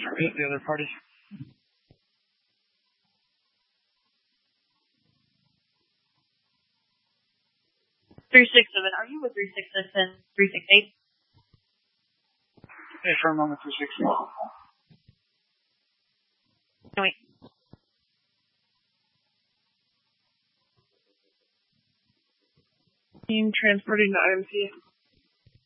The other party. 367, are you with 366 and 368? Hey, for a moment, 360. Wait. Team transporting to IMC.